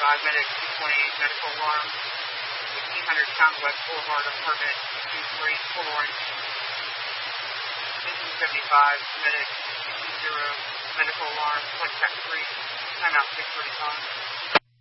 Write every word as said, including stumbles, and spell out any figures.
seventy-five, medic two twenty-eight, medical alarm, fifteen hundred Town West Boulevard, apartment two three, Port Orange. fifteen seventy-five, medic two zero, medical alarm, contact three, timeout six thirty-five.